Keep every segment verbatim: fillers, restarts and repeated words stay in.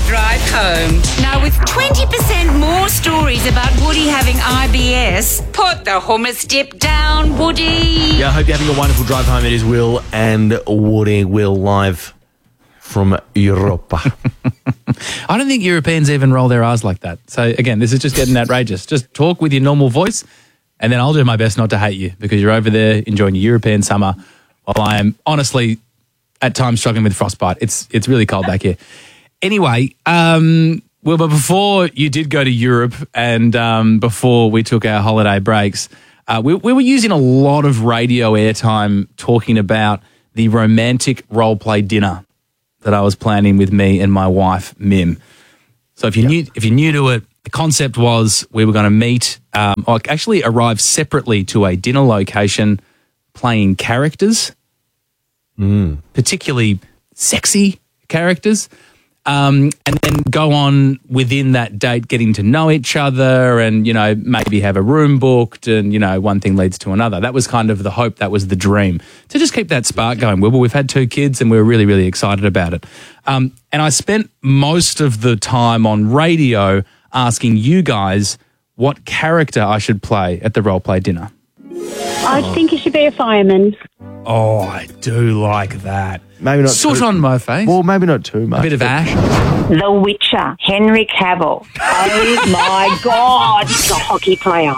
drive home. Now, with twenty percent more stories about Woody having I B S, put the hummus dip down, Woody. Yeah, I hope you're having a wonderful drive home. It is Will and Woody. Will live from Europa. I don't think Europeans even roll their R's like that. So, again, this is just getting outrageous. Just talk with your normal voice, and then I'll do my best not to hate you because you're over there enjoying your European summer while I am honestly at times struggling with frostbite. It's it's really cold back here. Anyway, um, well, but before you did go to Europe and um, before we took our holiday breaks, uh, we, we were using a lot of radio airtime talking about the romantic role-play dinner that I was planning with me and my wife, Mim. So if you're, yep. new, if you're new to it, the concept was we were going to meet, um, or actually arrive separately to a dinner location playing characters, mm. particularly sexy characters, um, and then go on within that date getting to know each other and, you know, maybe have a room booked and, you know, one thing leads to another. That was kind of the hope. That was the dream, to just keep that spark going. Well, we've had two kids and we were really, really excited about it. Um, and I spent most of the time on radio asking you guys what character I should play at the role play dinner. I think you should be a fireman. Oh, I do like that. Maybe not Soot too, on my face. Well, maybe not too much. A bit of ash. The Witcher, Henry Cavill. Oh, my God. The hockey player.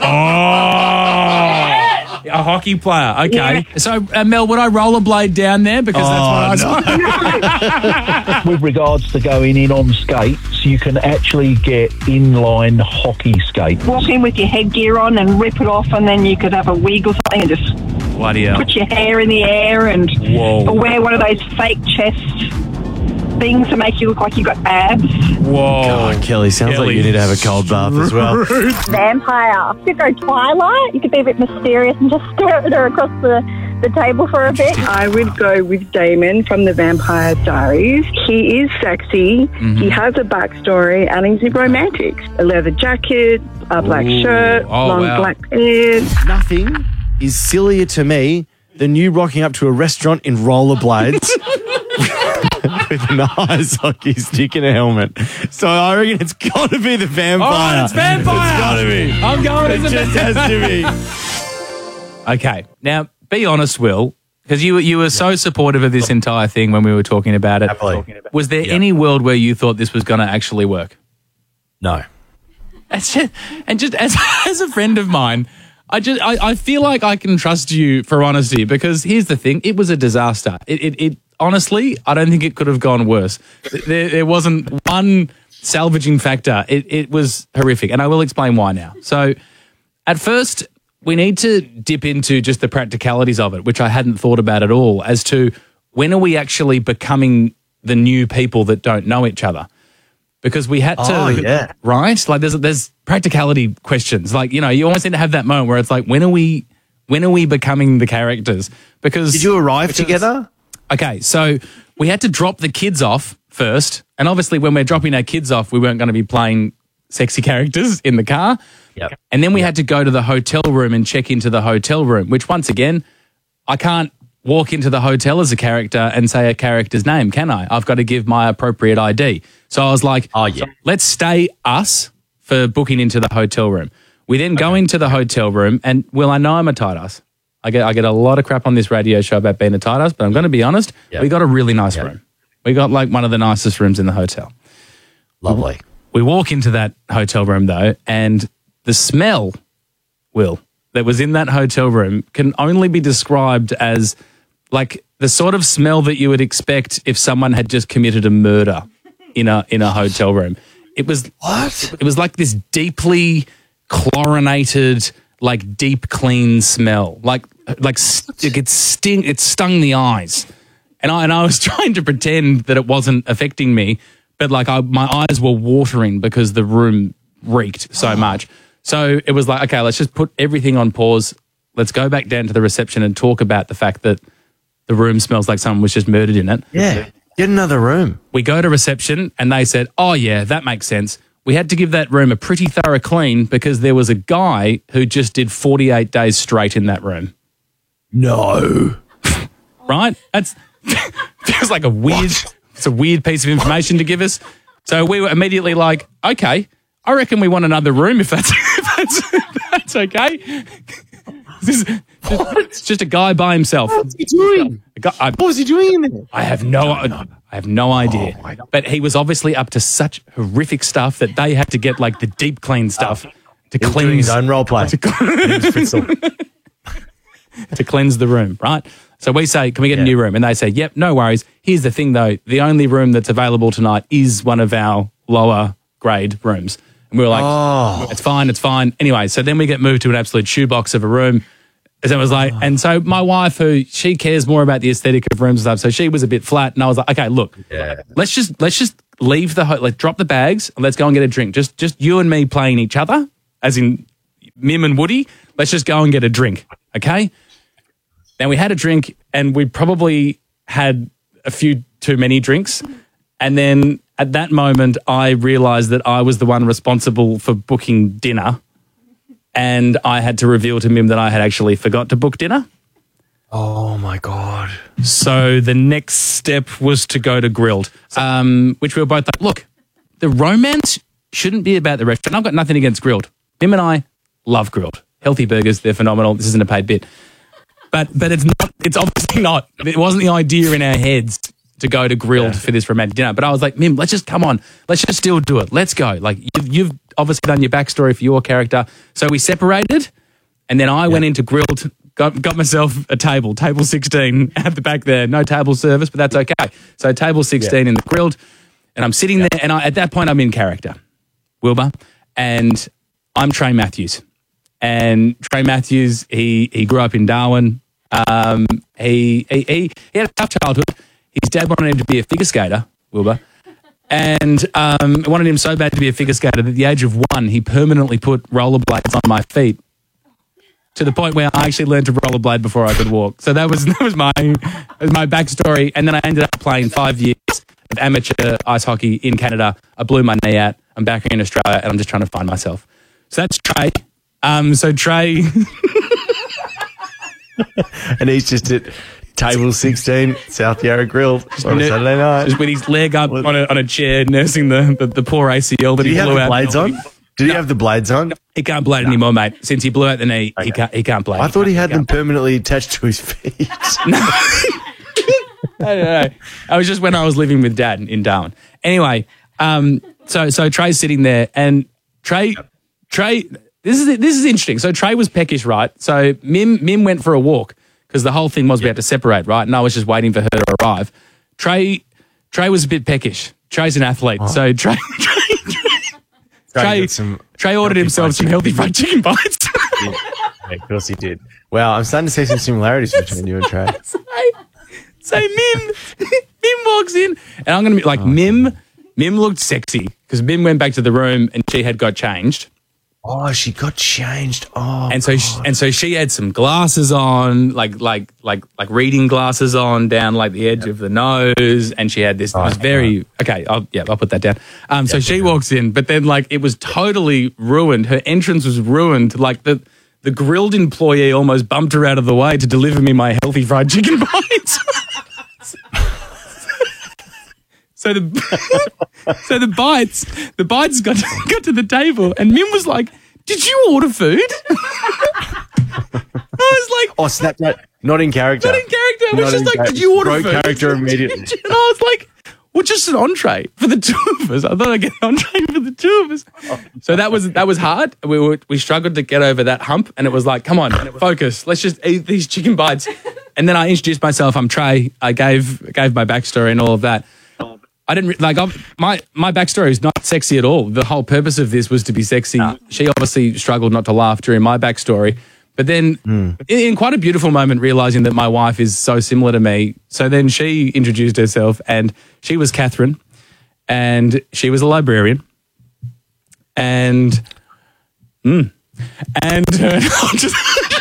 Oh, a hockey player. Okay. Yeah. So, uh, Mel, would I rollerblade down there? Because oh, that's what I was no. With regards to going in on skates, you can actually get inline hockey skates. Walk in with your headgear on and rip it off, and then you could have a wig or something and just Bloody hell. Put your hair in the air and Whoa. wear one of those fake chest things to make you look like you got abs. Whoa. God, Kelly, sounds Kelly. like you need to have a cold bath as well. Vampire. You could go Twilight. You could be a bit mysterious and just stare at her across the, the table for a bit. I would go with Damon from the Vampire Diaries. He is sexy. Mm-hmm. He has a backstory and he's romantic. A leather jacket, a black Ooh. shirt, oh, long wow. black pants. Nothing is sillier to me than you rocking up to a restaurant in rollerblades with an ice hockey stick and a helmet. So I reckon it's got to be the vampire. Oh, it's vampire. It's got to be. I'm going It as a just vampire. has to be. Okay. Now, be honest, Will, because you, you were so supportive of this entire thing when we were talking about it. Happily. Was there Yeah. any world where you thought this was going to actually work? No. That's just, and just as, as a friend of mine, I just I, I feel like I can trust you for honesty, because here's the thing, it was a disaster. It it, it honestly, I don't think it could have gone worse. There, there wasn't one salvaging factor. It it was horrific, and I will explain why now. So, at first, we need to dip into just the practicalities of it, which I hadn't thought about at all, as to when are we actually becoming the new people that don't know each other. Because we had to, oh, yeah. right? Like there's there's practicality questions. Like, you know, you almost need to have that moment where it's like, when are we, when are we becoming the characters? Because Did you arrive because, together? Okay, so we had to drop the kids off first, and obviously when we're dropping our kids off, we weren't going to be playing sexy characters in the car. Yep. And then we yep. had to go to the hotel room and check into the hotel room, which once again, I can't walk into the hotel as a character and say a character's name, can I? I've got to give my appropriate I D. So I was like, oh, yeah. let's stay us for booking into the hotel room. We then okay. go into the hotel room and, well, I know I'm a tight ass. I get I get a lot of crap on this radio show about being a tight ass, but I'm going to be honest, yep. we got a really nice yep. room. We got like one of the nicest rooms in the hotel. Lovely. We, we walk into that hotel room though, and the smell, Will, that was in that hotel room can only be described as like the sort of smell that you would expect if someone had just committed a murder in a in a hotel room. It was what? It was like this deeply chlorinated, like deep clean smell. Like like st- it sting it stung the eyes. And I and I was trying to pretend that it wasn't affecting me, but like I, my eyes were watering because the room reeked so much. So it was like, okay, let's just put everything on pause. Let's go back down to the reception and talk about the fact that the room smells like someone was just murdered in it. Yeah, get another room. We go to reception and they said, oh, yeah, that makes sense. We had to give that room a pretty thorough clean because there was a guy who just did forty-eight days straight in that room. No. Right? That's feels like a weird, what? It's a weird piece of information to give us. So we were immediately like, okay, I reckon we want another room if that's if that's, if that's okay. This is just, it's just a guy by himself. What's he doing? A guy, I, What was he doing in there? I have no, I have no idea. Oh, but he was obviously up to such horrific stuff that they had to get like the deep clean stuff to He was doing cleanse his own role play. to, to cleanse the room, right? So we say, can we get Yeah. a new room? And they say, yep, no worries. Here's the thing though, the only room that's available tonight is one of our lower grade rooms. And we were like, Oh. it's fine, it's fine. Anyway, so then we get moved to an absolute shoebox of a room. And it was like, and so my wife, who she cares more about the aesthetic of rooms and stuff, so she was a bit flat. And I was like, okay, look, let's just let's just leave the ho- like drop the bags and let's go and get a drink. Just just you and me playing each other, as in Mim and Woody. Let's just go and get a drink, okay? Then we had a drink, and we probably had a few too many drinks, and then at that moment, I realised that I was the one responsible for booking dinner. And I had to reveal to Mim that I had actually forgot to book dinner. Oh, my God. So the next step was to go to Grilled, um, which we were both like, look, the romance shouldn't be about the restaurant. I've got nothing against Grilled. Mim and I love Grilled. Healthy burgers, they're phenomenal. This isn't a paid bit. But but it's not. It's obviously not. It wasn't the idea in our heads to go to Grilled Yeah. for this romantic dinner. But I was like, Mim, let's just come on. Let's just still do it. Let's go. Like you've, you've obviously done your backstory for your character. So we separated, and then I went into Grilled, got got myself a table, table sixteen at the back there. No table service, but that's okay. So table sixteen in the Grilled, and I'm sitting there, and I, at that point I'm in character, Wilbur, and I'm Trey Matthews. And Trey Matthews, he he grew up in Darwin. Um, he, he he he had a tough childhood. His dad wanted him to be a figure skater, Wilbur, and um, wanted him so bad to be a figure skater that at the age of one, he permanently put rollerblades on my feet to the point where I actually learned to rollerblade before I could walk. So that was that was my that was my backstory. And then I ended up playing five years of amateur ice hockey in Canada. I blew my knee out. I'm back here in Australia, and I'm just trying to find myself. So that's Trey. Um, so Trey, And he's just at table sixteen, South Yarra Grill on a Saturday night. just with his leg up on a, on a chair, nursing the, the, the poor A C L that Did he he have blew the out. blades on? Did he have the blades on? He can't blade anymore, mate. Since he blew out the knee, he can't. He can't blade. I thought he had them can't- permanently attached to his feet. I don't know. I was just when I was living with Dad in Darwin. Anyway, um, so so Trey's sitting there, and Trey, Trey, this is this is interesting. So Trey was peckish, right? So Mim Mim went for a walk because the whole thing was we had to separate, right? And I was just waiting for her to arrive. Trey, Trey was a bit peckish. Trey's an athlete, so Trey, Trey, Trey, got some Trey ordered healthy himself fried some healthy fried chicken bites. Yeah, of course he did. Wow, I'm starting to see some similarities between you and Trey. So Mim, Mim walks in, and I'm going to be like, Mim, Mim looked sexy because Mim went back to the room and she had got changed. Oh, she got changed. Oh, And so, she, and so she had some glasses on, like, like, like, like reading glasses on down like the edge of the nose, and she had this. It was very okay. I'll, yeah, I'll put that down. Um, so she walks in, but then like it was totally ruined. Her entrance was ruined. Like the the Grilled employee almost bumped her out of the way to deliver me my healthy fried chicken bites. So the so the bites the bites got to, got to the table, and Mim was like, "Did you order food?" I was like, oh, snap that. Not in character. "Not in character." I was Not just in like, character. "Did you order Broke food?" character immediately. And I was like, "Well, just an entree for the two of us." I thought I'd get an entree for the two of us. So that was that was hard. We were we struggled to get over that hump, and it was like, "Come on, focus. Let's just eat these chicken bites." And then I introduced myself. I'm Trey. I gave gave my backstory and all of that. I didn't re- like I'm, my my backstory is not sexy at all. The whole purpose of this was to be sexy. No. She obviously struggled not to laugh during my backstory, but then mm. in, in quite a beautiful moment, realizing that my wife is so similar to me. So then she introduced herself, and she was Catherine, and she was a librarian, and mm, and uh, I'll just.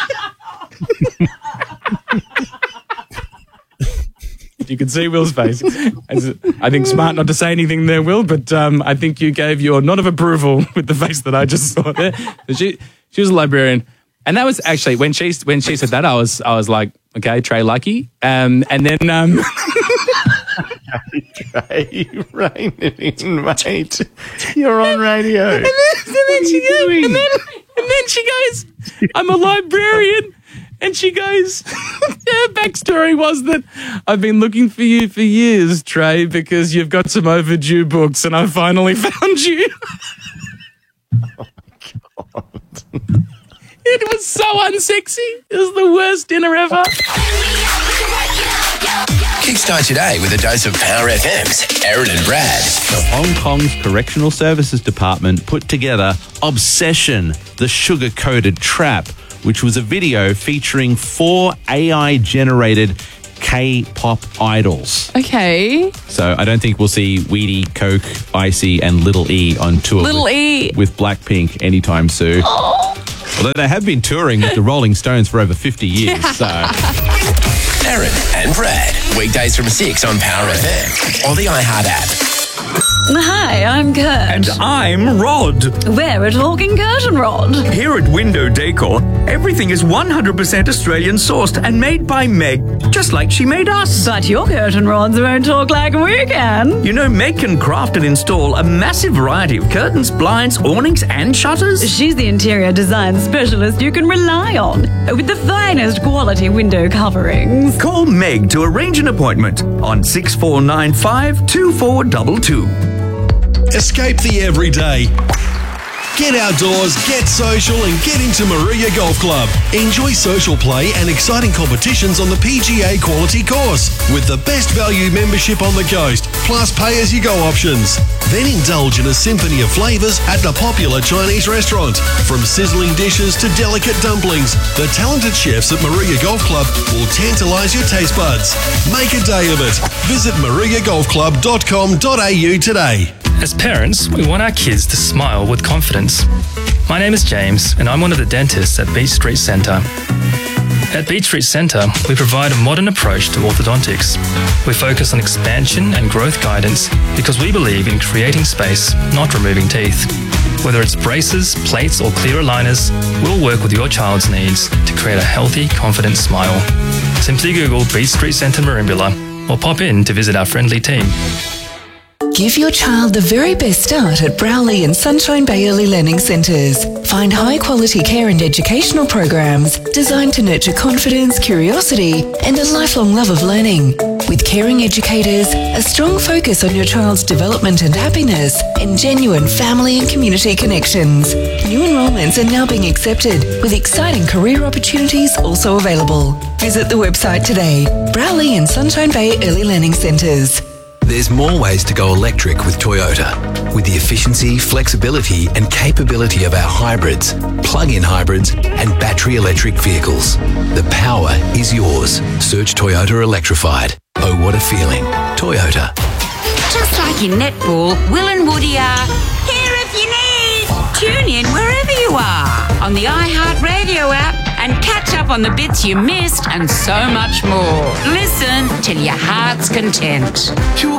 You can see Will's face. I think smart not to say anything there, Will, but um, I think you gave your nod of approval with the face that I just saw there. So she she was a librarian, and that was actually when she when she said that, I was I was like, okay, Trey lucky, um, and then um, Trey, rein it in, mate. You're on radio. And then, and then she goes, and then, and then she goes, I'm a librarian. And she goes, her backstory was that I've been looking for you for years, Trey, because you've got some overdue books and I finally found you. Oh, my God. It was so unsexy. It was the worst dinner ever. Kickstart your day with a dose of Power F M's Aaron and Brad. So Hong Kong's Correctional Services Department put together Obsession, the Sugar-Coated Trap, which was a video featuring four A I-generated K-pop idols. Okay. So I don't think we'll see Weedy, Coke, Icy, and Little E on tour Little with, E. with Blackpink anytime soon. Oh. Although they have been touring with the Rolling Stones for over fifty years, so... Aaron and Brad, weekdays from six on Power F M or the iHeart app. Hi, I'm Kurt. And I'm Rod. We're talking curtain rod. Here at Window Decor, everything is one hundred percent Australian sourced and made by Meg, just like she made us. But your curtain rods won't talk like we can. You know, Meg can craft and install a massive variety of curtains, blinds, awnings, and shutters. She's the interior design specialist you can rely on, with the finest quality window coverings. Call Meg to arrange an appointment on six four nine five, two four two two. Escape the everyday. Get outdoors, get social and get into Maria Golf Club. Enjoy social play and exciting competitions on the P G A quality course with the best value membership on the coast, plus pay-as-you-go options. Then indulge in a symphony of flavours at the popular Chinese restaurant. From sizzling dishes to delicate dumplings, the talented chefs at Maria Golf Club will tantalise your taste buds. Make a day of it. Visit maria golf club dot com dot a u today. As parents, we want our kids to smile with confidence. My name is James, and I'm one of the dentists at Beach Street Centre. At Beach Street Centre, we provide a modern approach to orthodontics. We focus on expansion and growth guidance because we believe in creating space, not removing teeth. Whether it's braces, plates, or clear aligners, we'll work with your child's needs to create a healthy, confident smile. Simply Google Beach Street Centre Merimbula or pop in to visit our friendly team. Give your child the very best start at Browley and Sunshine Bay Early Learning Centres. Find high-quality care and educational programs designed to nurture confidence, curiosity, and a lifelong love of learning. With caring educators, a strong focus on your child's development and happiness, and genuine family and community connections. New enrolments are now being accepted, with exciting career opportunities also available. Visit the website today. Browley and Sunshine Bay Early Learning Centres. There's more ways to go electric with Toyota. With the efficiency, flexibility and capability of our hybrids, plug-in hybrids and battery electric vehicles. The power is yours. Search Toyota Electrified. Oh, what a feeling. Toyota. Just like in netball, Will and Woody are here if you need. Tune in wherever you are on the iHeartRadio app and catch up on the bits you missed and so much more. Listen till your heart's content. Two